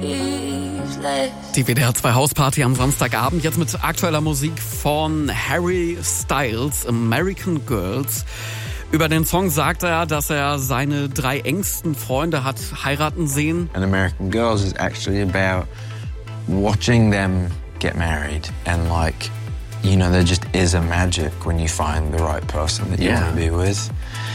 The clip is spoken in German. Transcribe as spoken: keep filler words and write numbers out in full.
Die W D R zwei Hausparty am Samstagabend, jetzt mit aktueller Musik von Harry Styles, American Girls. Über den Song sagt er, dass er seine drei engsten Freunde hat heiraten sehen. And American Girls is actually about watching them get married and like, you know, there just is a magic when you find the right person that you Yeah. want to be with.